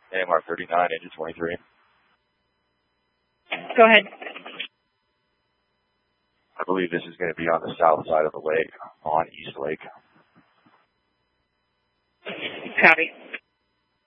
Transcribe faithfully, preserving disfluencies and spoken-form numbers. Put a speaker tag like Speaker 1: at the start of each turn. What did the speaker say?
Speaker 1: A M R thirty-nine, engine twenty-three.
Speaker 2: Go ahead.
Speaker 1: I believe this is going to be on the south side of the lake, on East Lake.
Speaker 2: Copy.